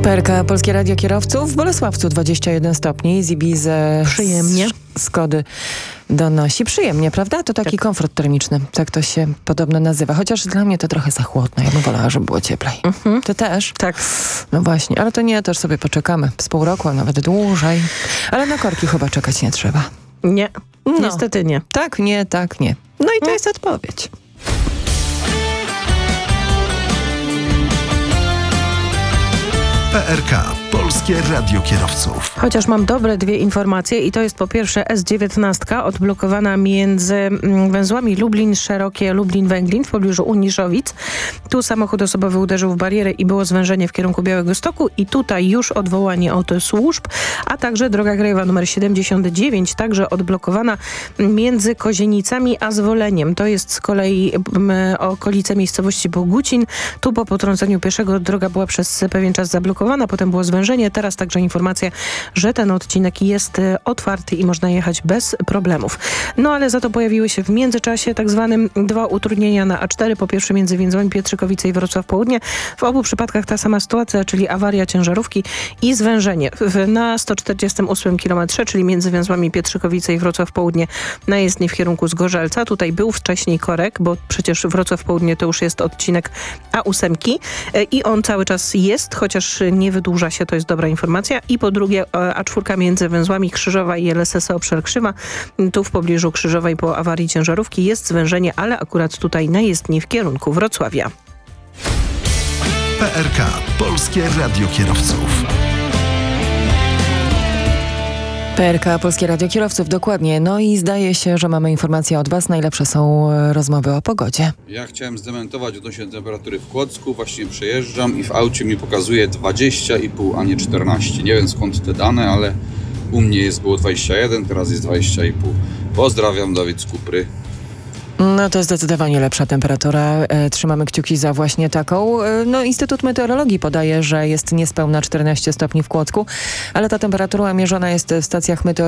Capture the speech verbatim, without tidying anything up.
P R K Polskie Radio Kierowców w Bolesławcu dwadzieścia jeden stopni, z Ibizy Przyjemnie. Skody donosi. Przyjemnie, prawda? To taki Tak. komfort termiczny, tak to się podobno nazywa. Chociaż dla mnie to trochę za chłodno. Ja bym wolała, żeby było cieplej. Mhm. Ty też? Tak. No właśnie, ale to nie, też sobie poczekamy. Z pół roku, a nawet dłużej. Ale na korki chyba czekać nie trzeba. Nie. No. Niestety nie. Tak, nie, tak, nie. No i to jest odpowiedź. P R K Polskie Radio Kierowców. Chociaż mam dobre dwie informacje i to jest po pierwsze S dziewiętnaście odblokowana między mm, węzłami Lublin-Szerokie, Lublin-Węglin w pobliżu Uniszowic. Tu samochód osobowy uderzył w barierę i było zwężenie w kierunku Białegostoku i tutaj już odwołanie od służb, a także droga krajowa numer siedemdziesiąt dziewięć, także odblokowana między Kozienicami a Zwoleniem. To jest z kolei mm, okolice miejscowości Bogucin. Tu po potrąceniu pieszego droga była przez pewien czas zablokowana, potem było zwężenie. Teraz także informacja, że ten odcinek jest otwarty i można jechać bez problemów. No ale za to pojawiły się w międzyczasie tak zwanym dwa utrudnienia na A cztery. Po pierwsze między węzłami Pietrzykowice i Wrocław Południe. W obu przypadkach ta sama sytuacja, czyli awaria ciężarówki i zwężenie. W, na sto czterdziestym ósmym kilometrze, czyli między węzłami Pietrzykowice i Wrocław Południe na jezdni w kierunku Zgorzelca. Tutaj był wcześniej korek, bo przecież Wrocław Południe to już jest odcinek A osiem i on cały czas jest, chociaż nie wydłuża się, to jest dobra informacja. I po drugie A cztery między węzłami Krzyżowa i L S S Obszar Krzywa. Tu w pobliżu Krzyżowej po awarii ciężarówki jest zwężenie, ale akurat tutaj na jezdni w kierunku Wrocławia. P R K Polskie Radio Kierowców. P R K Polskie Radio Kierowców, dokładnie. No i zdaje się, że mamy informacje od Was. Najlepsze są rozmowy o pogodzie. Ja chciałem zdementować odnośnie temperatury w Kłodzku. Właśnie przejeżdżam i w aucie mi pokazuje dwadzieścia i pół, a nie czternaście. Nie wiem skąd te dane, ale u mnie jest było dwadzieścia jeden, teraz jest dwadzieścia i pół. Pozdrawiam, Dawid z Kupry. No to zdecydowanie lepsza temperatura. E, trzymamy kciuki za właśnie taką. E, no Instytut Meteorologii podaje, że jest niespełna czternaście stopni w Kłodzku, ale ta temperatura mierzona jest w stacjach meteorologicznych